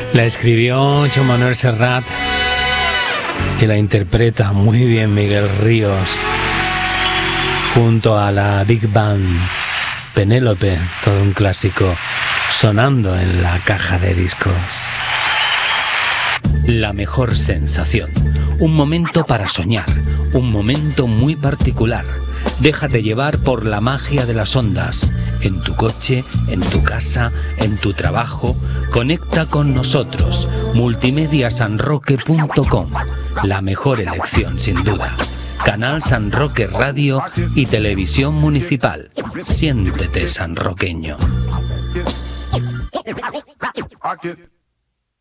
La escribió Joan Manuel Serrat y la interpreta muy bien Miguel Ríos junto a la Big Band Penélope, todo un clásico sonando en la caja de discos. La mejor sensación, un momento para soñar, un momento muy particular. Déjate llevar por la magia de las ondas, en tu coche, en tu casa, en tu trabajo. Conecta con nosotros, multimediasanroque.com, la mejor elección sin duda. Canal San Roque Radio y Televisión Municipal. Siéntete sanroqueño.